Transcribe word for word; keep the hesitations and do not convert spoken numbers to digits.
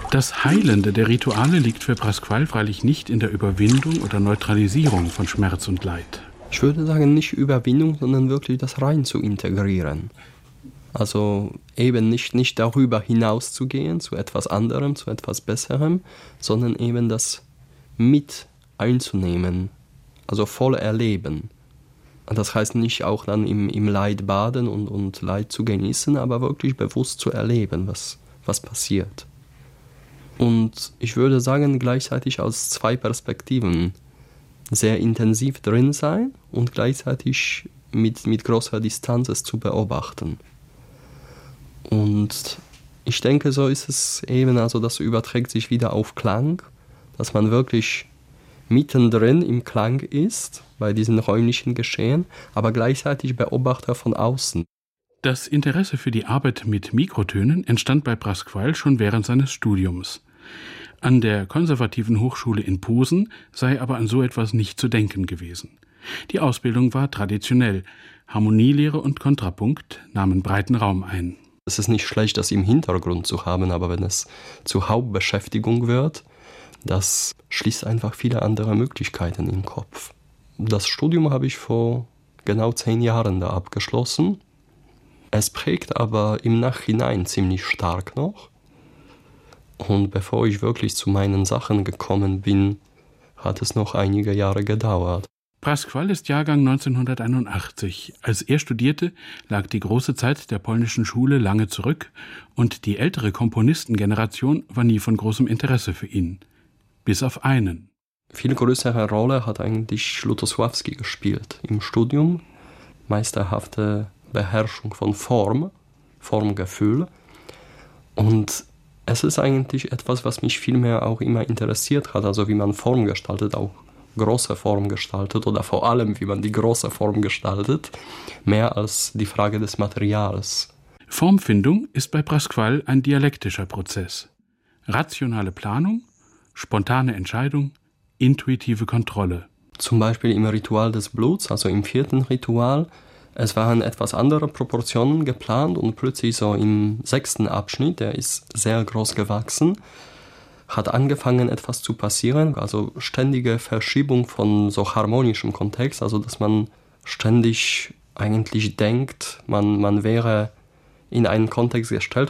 Das Heilende der Rituale liegt für Pasquale freilich nicht in der Überwindung oder Neutralisierung von Schmerz und Leid. Ich würde sagen, nicht Überwindung, sondern wirklich das rein zu integrieren. Also eben nicht, nicht darüber hinaus zu gehen, zu etwas anderem, zu etwas Besserem, sondern eben das mit einzunehmen, also voll erleben. Das heißt nicht auch dann im, im Leid baden und, und Leid zu genießen, aber wirklich bewusst zu erleben, was, was passiert. Und ich würde sagen, gleichzeitig aus zwei Perspektiven sehr intensiv drin sein und gleichzeitig mit, mit großer Distanz es zu beobachten. Und ich denke, so ist es eben, also das überträgt sich wieder auf Klang, dass man wirklich mittendrin im Klang ist, bei diesen räumlichen Geschehen, aber gleichzeitig Beobachter von außen. Das Interesse für die Arbeit mit Mikrotönen entstand bei Pasquale schon während seines Studiums. An der Konservativen Hochschule in Posen sei aber an so etwas nicht zu denken gewesen. Die Ausbildung war traditionell. Harmonielehre und Kontrapunkt nahmen breiten Raum ein. Es ist nicht schlecht, das im Hintergrund zu haben, aber wenn es zur Hauptbeschäftigung wird, das schließt einfach viele andere Möglichkeiten im Kopf. Das Studium habe ich vor genau zehn Jahren da abgeschlossen. Es prägt aber im Nachhinein ziemlich stark noch. Und bevor ich wirklich zu meinen Sachen gekommen bin, hat es noch einige Jahre gedauert. Pasquale ist Jahrgang neunzehnhunderteinundachtzig. Als er studierte, lag die große Zeit der polnischen Schule lange zurück und die ältere Komponistengeneration war nie von großem Interesse für ihn. Bis auf einen. Viel größere Rolle hat eigentlich Lutosławski gespielt im Studium. Meisterhafte Beherrschung von Form, Formgefühl. Und es ist eigentlich etwas, was mich vielmehr auch immer interessiert hat, also wie man Form gestaltet, auch große Form gestaltet oder vor allem, wie man die große Form gestaltet, mehr als die Frage des Materials. Formfindung ist bei Pasquale ein dialektischer Prozess. Rationale Planung, spontane Entscheidung, intuitive Kontrolle. Zum Beispiel im Ritual des Bluts, also im vierten Ritual, es waren etwas andere Proportionen geplant und plötzlich so im sechsten Abschnitt, der ist sehr groß gewachsen, hat angefangen etwas zu passieren, also ständige Verschiebung von so harmonischem Kontext, also dass man ständig eigentlich denkt, man, man wäre in einen Kontext gestellt